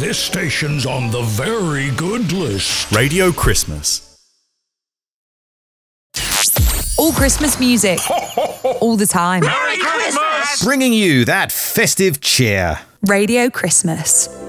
This station's on the very good list. Radio Christmas. All Christmas music. All the time. Merry Christmas! Bringing you that festive cheer. Radio Christmas.